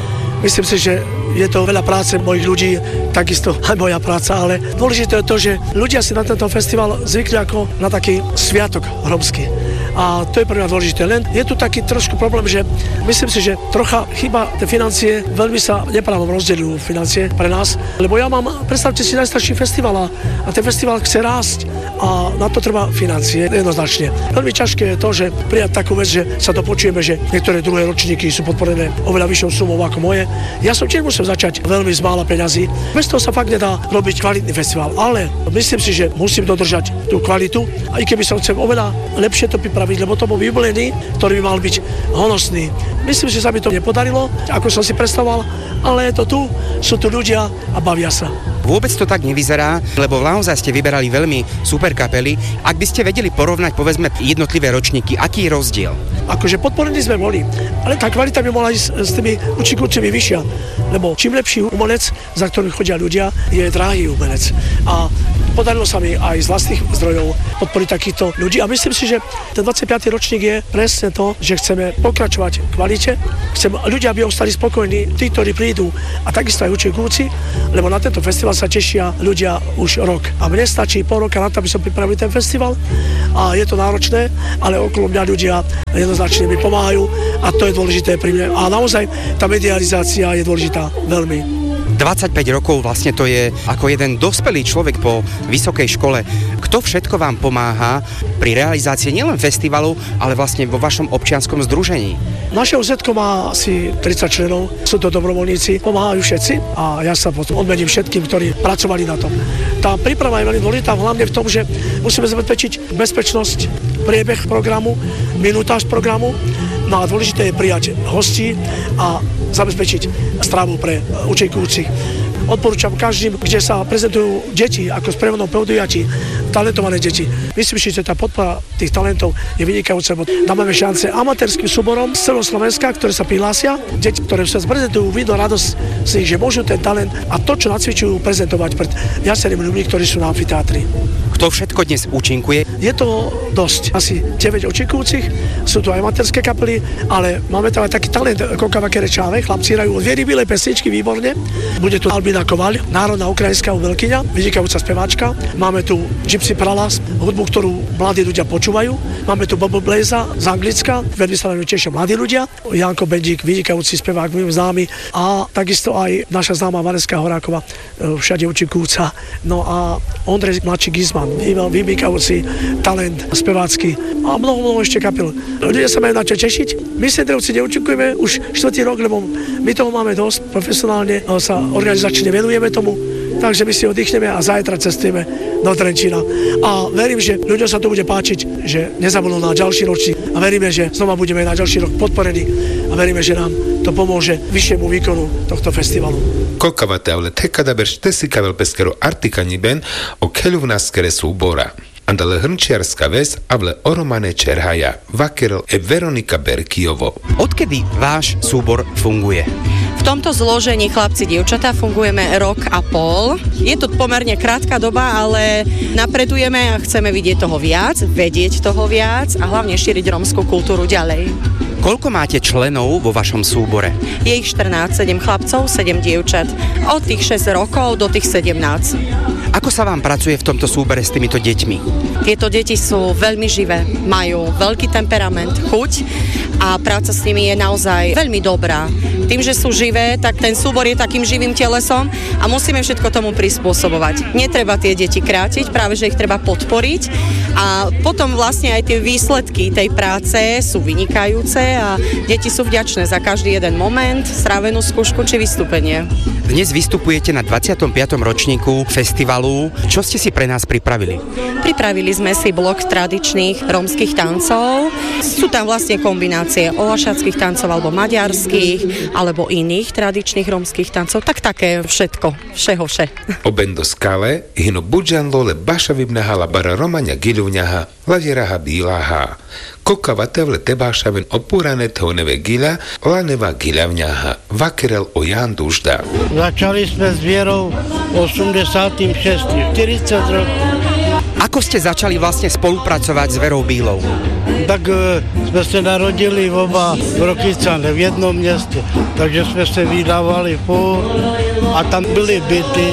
Myslím si, že je to veľa práce mojich ľudí, takisto aj moja práca, ale dôležité je to, že ľudia si na tento festival zvykli ako na taký sviatok rómsky. A to je pre mňa dôležité. Len je tu taký trošku problém, že myslím si, že trocha chyba tie financie, veľmi sa nepravom rozdeľujú financie pre nás, lebo ja mám, predstavte si, najstarší festival a, a ten festival chce rásť a na to treba financie, jednoznačne. Veľmi ťažké je to, že prijať takú vec, že sa to počujeme, že niektoré druhé ročníky sú podporené oveľa vyššou sumou ako moje. Ja som tiež musel začať veľmi z mála peňazí. Bez toho sa fakt nedá robiť kvalitný festival, ale myslím si, že musím dodržať tú kvalitu, aj keby som chcel oveľa lepšie to pripraviť, lebo to bol jubilejný, ktorý by mal byť honosný. Myslím, že sa mi to nepodarilo, ako som si predstavoval, ale je to tu, sú tu ľudia a bavia sa. Vôbec to tak nevyzerá, lebo naozaj ste vyberali veľmi super kapely. Ak by ste vedeli porovnať, povedzme, jednotlivé ročníky, aký je rozdiel? Akože podporení sme boli, ale tá kvalita by mohla ísť s tými účinkujúcimi vyššia, lebo čím lepší umelec, za ktorým chodia ľudia, je drahý umelec. A podarilo sa mi aj z vlastných zdrojov podporiť takýchto ľudí a myslím si, že ten dvadsiaty piaty ročník je presne to, že chceme pokračovať v kvalite, chceme ľudia, aby ostali spokojní, tí, ktorí prídu a takisto aj účinkujúci, lebo na tento festival sa tešia ľudia už rok. A mne stačí pol roka na to, aby som pripravil ten festival a je to náročné, ale okolo mňa ľudia jednoznačne mi pomáhajú a to je dôležité pri mne. A naozaj tá medializácia je dôležitá veľmi. dvadsaťpäť rokov vlastne to je ako jeden dospelý človek po vysokej škole. Kto všetko vám pomáha pri realizácii nielen festivalu, ale vlastne vo vašom občianskom združení? Naše ó zetko má asi tridsať členov, sú to dobrovoľníci, pomáhajú všetci a ja sa potom odmením všetkým, ktorí pracovali na tom. Tá príprava je veľmi dôležitá, hlavne v tom, že musíme zabezpečiť bezpečnosť, priebeh programu, minutáž programu, no a dôležité je prijať hostí a zabezpečiť stravu pre účinkujúcich. Odporúčam každým, kde sa prezentujú deti ako sprievodnom podujatí, talentované deti. Myslím si, že tá podpora tých talentov je vynikajúca, lebo dáme šance amatérskym súborom z celého Slovenska, ktoré sa prihlásia, deti, ktoré sa prezentujú, vidno radosť z nich, že môžu ten talent a to, čo nacvičujú, prezentovať pred viacerými ľuďmi, ktorí sú na amfiteátri. Kto všetko dnes účinkuje? Je to dosť. Asi deväť účinkujúcich, sú tu aj amatérske kapely, ale máme tam aj taký talent Kokava Kerečáve, chlapci hrajú dve rybilé pesničky výborne. Bude tu Albina Kovaľ, národná ukrajinská umelkyňa, vynikajúca speváčka. Máme tu Gypsy Pralas, hudbu, ktorú mladí ľudia počúvajú. Máme tu Bobo Blaza z Anglicka, veľmi sa nám tešia mladí ľudia. Janko Bendík, vynikajúci spevák, mým známy. A takisto aj naša známa Vaneska Horáková, všade účinkujúca. No a Ondrej mladší Gizman, vynikajúci talent spevácky a mnoho, mnoho ešte kapel. Ľudia sa majú na čo tešiť. My Sendrovci neúčinkujeme už štvrtý rok, lebo my toho máme dosť profesionálne, sa organizačne venujeme tomu, takže my si oddychneme a zajtra cestujeme do Trenčína. A verím, že ľuďom sa to bude páčiť, že nezabudnú na ďalší ročník a veríme, že znova budeme na ďalší rok podporení a veríme, že nám to pomôže vyššiemu výkonu tohto festivalu. Kokavate tekadaber štesikavel peskero artikaniben o keľuvnaskere súbora. Andale hrnčiarska ves avle oromane čerhaja, Vakerel e Veronika Berkiovo. Odkedy váš súbor funguje? V tomto zložení chlapci, dievčatá fungujeme rok a pol. Je to pomerne krátka doba, ale napredujeme a chceme vidieť toho viac, vedieť toho viac a hlavne šíriť rómskú kultúru ďalej. Koľko máte členov vo vašom súbore? Je ich štrnásť, sedem chlapcov, sedem dievčat. Od tých šesť rokov do tých sedemnásť. Ako sa vám pracuje v tomto súbore s týmito deťmi? Tieto deti sú veľmi živé, majú veľký temperament, chuť a práca s nimi je naozaj veľmi dobrá. Tým, že sú živé, tak ten súbor je takým živým telesom a musíme všetko tomu prispôsobovať. Netreba tie deti krátiť, práve že ich treba podporiť a potom vlastne aj tie výsledky tej práce sú vynikajúce a deti sú vďačné za každý jeden moment, strávenú skúšku či vystúpenie. Dnes vystupujete na dvadsiatom piatom ročníku festivalu. Čo ste si pre nás pripravili? Pripravili sme si blok tradičných rómskych tancov. Sú tam vlastne kombinácie olašackých tancov alebo maďarských, alebo iných tradičných rómskych tancov. Tak také všetko, všeho vše. Obendo skale, hino budžanlo le baša vybnahala bara romania giľuvňaha, laviraha bílaha. Kokavatevle tebášaven opúrané tóneve gila, laneva giľavňaha, Vakerel o Jan Dužda. Začali sme s vierou osemdesiatšesť, štyridsať rokov. Ako ste začali vlastne spolupracovať s Verou Bílou? Tak e, sme sa narodili oba v Rokycane, v jednom městě, takže jsme se vydávali furt a tam byly byty.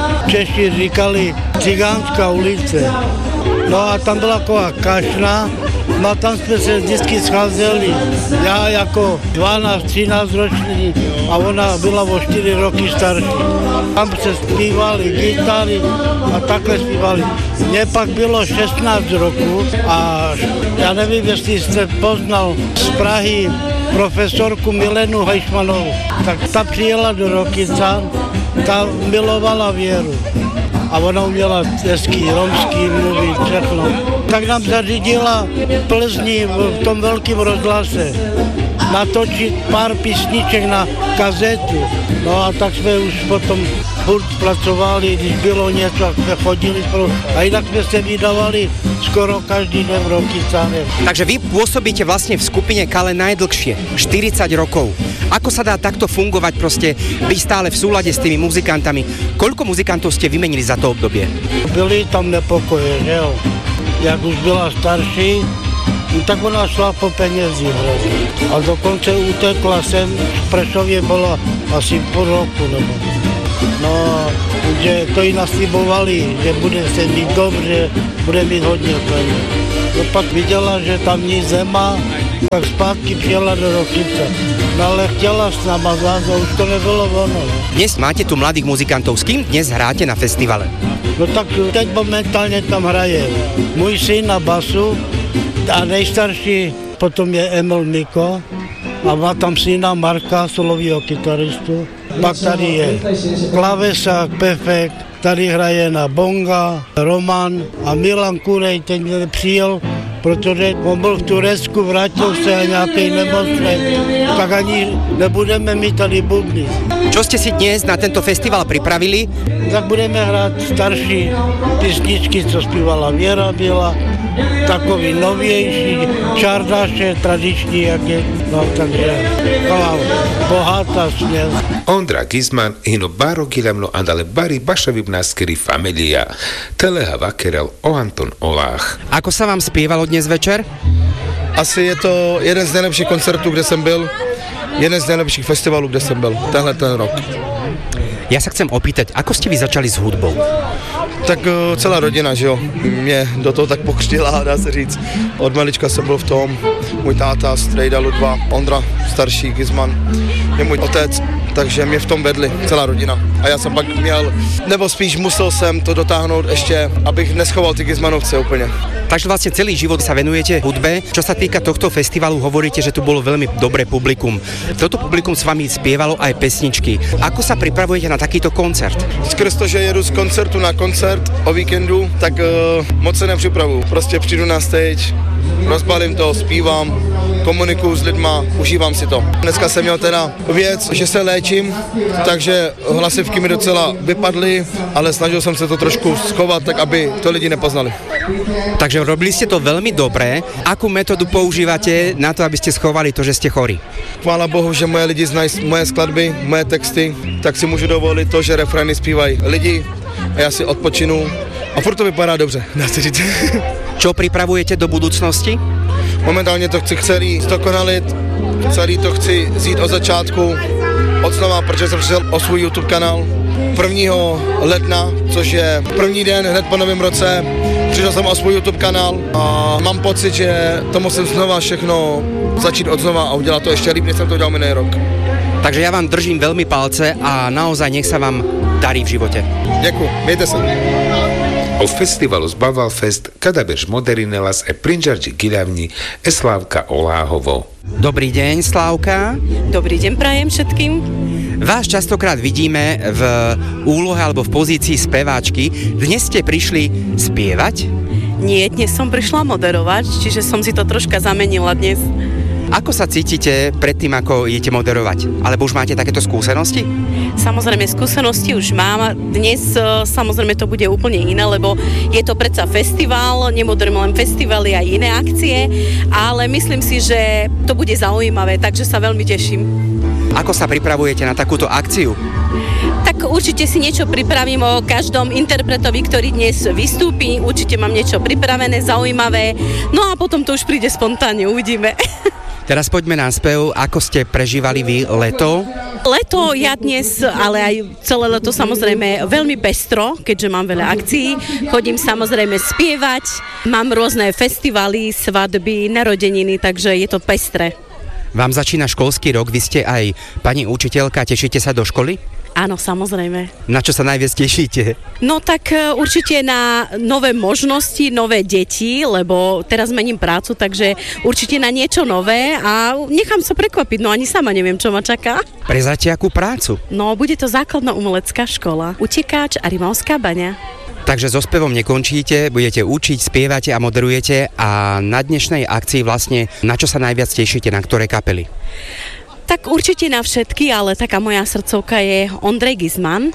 Češi říkali Cigánská ulice. No a tam byla taková kašna, no a tam jsme se vždycky scházeli. Já jako dvanáct třináct roční a ona byla o čtyři roky starší. Tam se zpívali gitary a takhle zpívali. Mně pak bylo šestnáct roků a já nevím, jestli jste poznal z Prahy profesorku Milenu Hejšmanovou. Tak ta přijela do Rokycan, ta milovala Věru. A ona uměla hezký romský mluvit, všechno. Tak nám zařídila v Plzni v tom velkém rozhlase natočit pár písniček na kazetu. No a tak jsme už potom furt pracovali, když bylo něco, tak jsme chodili spolu. A jinak jsme se vydávali skoro každý den v Rokycane. Takže vy pôsobíte vlastne v skupine Kale najdlhšie, štyridsať rokov. Ako sa dá takto fungovať, proste byť stále v súlade s tými muzikantami? Koľko muzikantov ste vymenili za to obdobie? Byli tam nepokoje, že jo? Jak už byla starší, tak ona šla po penězí hrozně. A dokonce utekla sem, v Prešově byla asi půl roku nebo. No, že to jí naslibovali, že bude se mít dobře, bude mít hodně peněz. No pak viděla, že tam nic nemá, tak zpátky přijela do Rokyce. No ale chtěla s náma zás, už to nebylo ono. Dnes máte tu mladých muzikantov, s kým dnes hráte na festivale? No tak teď momentálně tam hraje můj syn na basu a nejstarší potom je Emil Miko a má tam syna Marka, solovýho kytaristu. Pak tady je klavesák, Pefek, tady hraje na bonga, Roman a Milan Kurej, ten přijel, protože on byl v Turecku, vrátil se a nějaký nemocný, tak ani nebudeme mít tady bubny. Čo ste si dnes na tento festival pripravili? Tak budeme hrát starší písničky, co zpívala Věra Bílá, takový novější, čardáše, tradiční, jak je, no takže bohatá směs. Ondra Gizman, hino Baro Gilamno andale Bari Bašavib Naskeri Familia, Teleha Vakerel o Anton Olách. Ako sa vám spievalo dnes večer? Asi je to jeden z nejlepších koncertů, kde jsem byl, jeden z nejlepších festivalů, kde jsem byl, tenhle ten rok. Ja sa chcem opýtať, ako ste vy začali s hudbou? Tak uh, celá rodina, že jo, mě do toho tak pokřtila, dá se říct. Od malička jsem byl v tom, můj táta, Strejda Ludva, Ondra, starší Gizman, je můj otec, takže mě v tom vedli, celá rodina. A já jsem pak měl, nebo spíš musel jsem to dotáhnout ještě, abych neschoval ty Gizmanovce úplně. Takže vlastne celý život sa venujete hudbe. Čo sa týka tohto festivalu, hovoríte, že tu bolo veľmi dobré publikum. Toto publikum s vami spievalo aj pesničky. Ako sa pripravujete na takýto koncert? Skrz to, že jedu z koncertu na koncert o víkendu, tak uh, moc se nepřipravuju. Prostě přijdu na stage, rozbalím to, zpívám, komunikuju s lidma, užívám si to. Dneska jsem měl teda věc, že se léčím, takže hlasivky mi docela vypadly, ale snažil jsem se to trošku schovat, tak aby to lidi nepoznali. Takže robili ste to veľmi dobre. Akú metódu používate na to, aby ste schovali to, že ste chorí? Chvála Bohu, že moje lidi znají moje skladby, moje texty, tak si můžu dovolit to, že refrény zpívají lidi a já si odpočinu a furt to vypadá dobře, dá se říct. Čo pripravujete do budúcnosti? Momentálně to chci celý zdokonalit, celý to chci zít od začátku, od znova, protože jsem přišel o svůj YouTube kanál prvního ledna, což je první den hned po novém roce. Přišel jsem o svůj YouTube kanál a mám pocit, že to musím znova všechno začít od znova a udělat to ještě líp, než jsem to udělal minulý rok. Takže ja vám držím veľmi palce a naozaj nech sa vám darí v živote. Ďakujem, miejte sa. O festivalu Zbaval Fest kada bež moderinelas e prinžarži Giľavni e Slávka Oláhovo. Dobrý deň, Slávka. Dobrý deň prajem všetkým. Vás častokrát vidíme v úlohe alebo v pozícii speváčky. Dnes ste prišli spievať? Nie, dnes som prišla moderovať, čiže som si to troška zamenila dnes. Ako sa cítite pred tým, ako idete moderovať? Alebo už máte takéto skúsenosti? Samozrejme, skúsenosti už mám. Dnes samozrejme to bude úplne iné, lebo je to predsa festival, nemoderujem len festivaly a iné akcie, ale myslím si, že to bude zaujímavé, takže sa veľmi teším. Ako sa pripravujete na takúto akciu? Tak tak určite si niečo pripravím o každom interpretovi, ktorý dnes vystúpi. Určite mám niečo pripravené, zaujímavé. No a potom to už príde spontánne, uvidíme. Teraz poďme na spev. Ako ste prežívali vy leto? Leto ja dnes, ale aj celé leto samozrejme veľmi pestro, keďže mám veľa akcií. Chodím samozrejme spievať, mám rôzne festivaly, svadby, narodeniny, takže je to pestré. Vám začína školský rok, vy ste aj pani učiteľka, tešíte sa do školy? Áno, samozrejme. Na čo sa najviac tešíte? No tak určite na nové možnosti, nové deti, lebo teraz mením prácu, takže určite na niečo nové a nechám sa prekvapiť, no ani sama neviem, čo ma čaká. Prezrate akú prácu? No, bude to základná umelecká škola, Utekáč a Rimavská baňa. Takže so spevom nekončíte, budete učiť, spievate a moderujete a na dnešnej akcii vlastne na čo sa najviac tešíte, na ktoré kapely? Tak určite na všetky, ale taká moja srdcovka je Ondrej Gizman.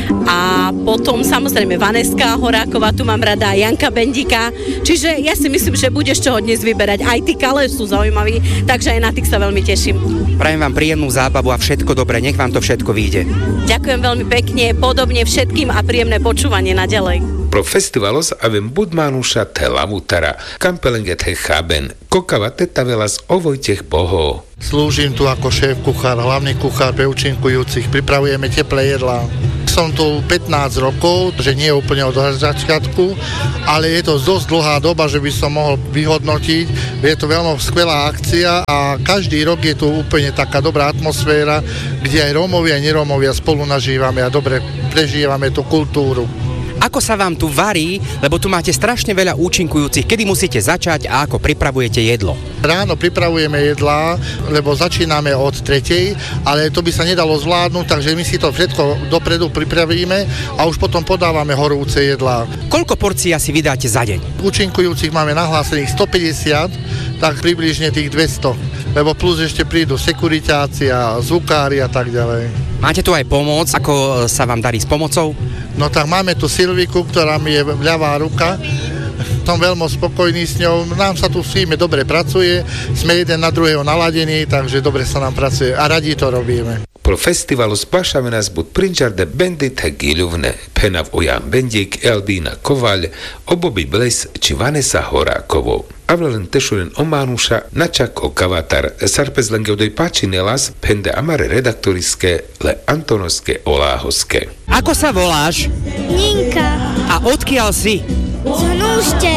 A potom samozrejme Vaneska Horáková, tu mám rada, Janka Bendika. Čiže ja si myslím, že budeš čoho dnes vyberať. Aj tí kale sú zaujímaví, takže aj na tých sa veľmi teším. Prajem vám príjemnú zábavu a všetko dobré, nech vám to všetko vyjde. Ďakujem veľmi pekne, podobne všetkým a príjemné počúvanie naďalej. Pro festivalos avem budmánuša te lavutara, kampelenget he cháben, kokava tetavelas o Vojtech Boho. Slúžim tu ako šéf kuchár, hlavný kuchár pre účinkujúcich, pripravujeme teplé jedlá. Som tu pätnásť rokov, že nie úplne od začiatku, ale je to dosť dlhá doba, že by som mohol vyhodnotiť. Je to veľmi skvelá akcia a každý rok je tu úplne taká dobrá atmosféra, kde aj Rómovia a nerómovia spolu nažívame a dobre prežívame tú kultúru. Ako sa vám tu varí, lebo tu máte strašne veľa účinkujúcich, kedy musíte začať a ako pripravujete jedlo? Ráno pripravujeme jedlá, lebo začíname od tretej, ale to by sa nedalo zvládnuť, takže my si to všetko dopredu pripravíme a už potom podávame horúce jedlá. Koľko porcií asi vydáte za deň? Účinkujúcich máme nahlásených stopäťdesiat, tak približne tých dvesto, lebo plus ešte prídu sekuritácia, zvukári a tak ďalej. Máte tu aj pomoc, ako sa vám darí s pomocou? No tak máme tu Silviku, ktorá mi je ľavá ruka. Som veľmi spokojný s ňou. Nám sa tu v týme dobre pracuje, sme jeden na druhého naladení, takže dobre sa nám pracuje a radi to robíme. Pro festivalu spášame nás bud prinčarde bendite giľuvne, penav Ojan Bendik, Eldína Kovaľ, Obobi Bles či Vanesa Horákovou. Avlelen tešulen ománuša, načak o kavatar, sarpez lengeudoj páčinelas, pende amare redaktoriske, le antonoske oláhoske. Ako sa voláš? Ninka. A odkiaľ si? Z Núšte.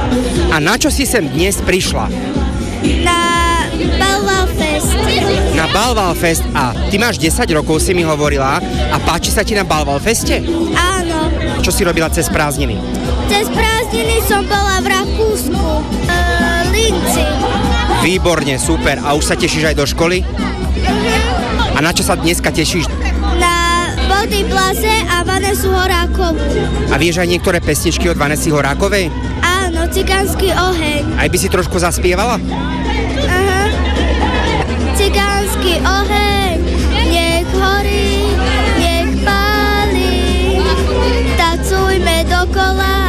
A na čo si sem dnes prišla? Na Balvalfest. Na Balvalfest. A ty máš desať rokov, si mi hovorila. A páči sa ti na Balvalfeste? Áno. Čo si robila cez prázdniny? Cez prázdniny som bola v Rakúsku. E, Linci. Výborne, super. A už sa tešíš aj do školy? Uh-huh. A na čo sa dneska tešíš? Na Body Blaze a Vanesu Horákovú. A vieš aj niektoré pesničky od Vanesy Horákovej? Áno, Cigánsky oheň. Aj by si trošku zaspievala? Aha. Cigánsky oheň, nech horí, nech páli, tancujme dokola,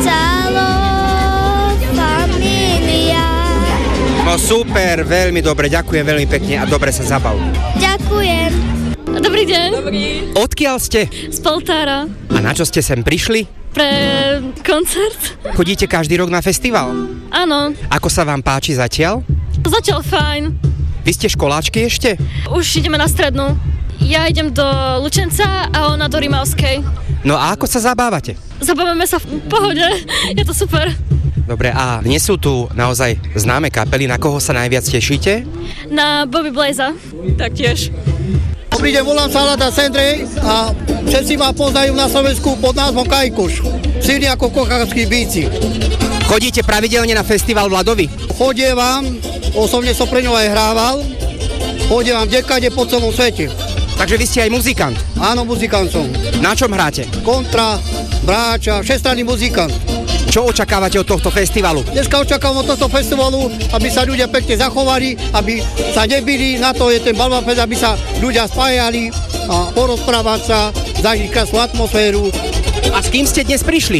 celou familia. No super, veľmi dobre, ďakujem veľmi pekne a dobre sa zabav. Ďakujem. Dobrý deň. Dobrý. Odkiaľ ste? Z Poltára. A na čo ste sem prišli? Pre koncert. Chodíte každý rok na festival? Áno. Ako sa vám páči zatiaľ? Zatiaľ fajn. Vy ste školáčky ešte? Už ideme na strednú. Ja idem do Lučenca a ona do Rimavskej. No a ako sa zabávate? Zabávame sa v pohode. Je to super. Dobre, a dnes sú tu naozaj známe kapely. Na koho sa najviac tešíte? Na Bobby Blaza. Taktiež. Dobrý deň, volám sa Lada Sendrej a všetci ma poznajú na Slovensku pod názvom Kajkuš. Silný ako kokavský bíci. Chodíte pravidelne na festival Vladovi? Chodievam, osobne som pre ňou aj hrával. Chodievam dekade po celom svete. Takže vy ste aj muzikant? Áno, muzikant som. Na čom hráte? Kontra, bráča, všestranný muzikant. Čo očakávate od tohto festivalu? Dneska očakávam od tohto festivalu, aby sa ľudia pekne zachovali, aby sa nebili, na to je ten Balvalfest, aby sa ľudia spájali a porozprávať sa, zažiť krásnu atmosféru. A s kým ste dnes prišli?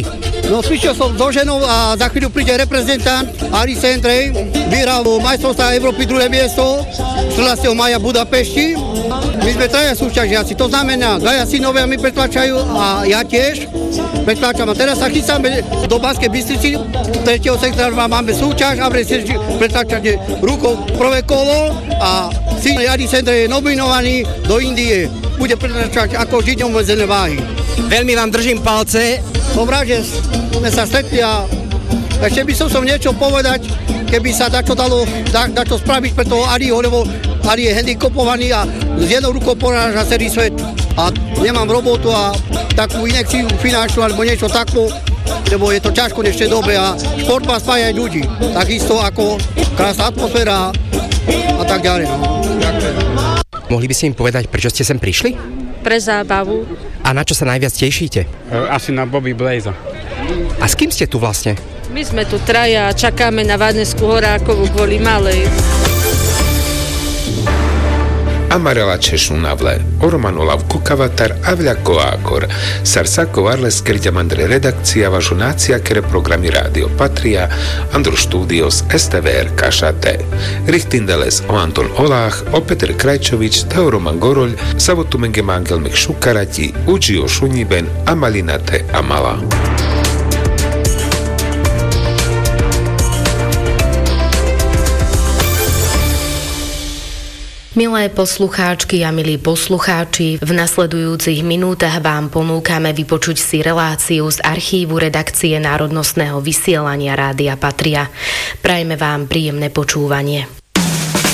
No cvičil som so ženou a za chvíľu príde reprezentant Alice Andrej, vyhral majstrovstvá Európy druhé miesto štrnásteho mája v Budapešti. My sme traja súťažiaci, to znamená, dvaja synovia mi pretlačajú a ja tiež pretlačam. A teraz sa chystáme do Banskej Bystrici, tretieho sektora máme súťaž a pretlačanie rukou prvé kolo a syn Alice Andrej je nominovaný do Indie. Bude pretlačať ako Židňom medzené váhy. Veľmi vám držím palce. Som rád, že sme sa stretli a ešte by som som niečo povedať, keby sa dačo dalo da, dačo spraviť pre toho Aliho, lebo Ali je handicapovaný a s jednou rukou poráža celý svet. A nemám robotu a takú inekciu finančnú alebo niečo takú, lebo je to ťažko v dnešnej dobe a šport má spájať ľudí. Takisto ako krásna atmosféra a tak ďalej. No. Ďakujem. Mohli by ste im povedať, prečo ste sem prišli? Pre zábavu. A na čo sa najviac tešíte? Asi na Bobby Blaze. A s kým ste tu vlastne? My sme tu traja a čakáme na Vannesku Horákovú kvôli malej. Amarela Češunavle, Ormanolav Kukavatar, Avľako Ákor, Sarsako Varles Kerďamandre redakcia vašu nácia kere programy Rádio Patria, Andro Štúdios, es té vé er Kašate, Richtindeles o Anton Olách, o Petr Krajčovič, Teo Roman Goroľ, Savotumenge Mangelmek Šukarati, Učio Šuniben, Amalinate Amala. Milé poslucháčky a milí poslucháči, v nasledujúcich minútach vám ponúkame vypočuť si reláciu z archívu redakcie Národnostného vysielania Rádia Patria. Prajme vám príjemné počúvanie.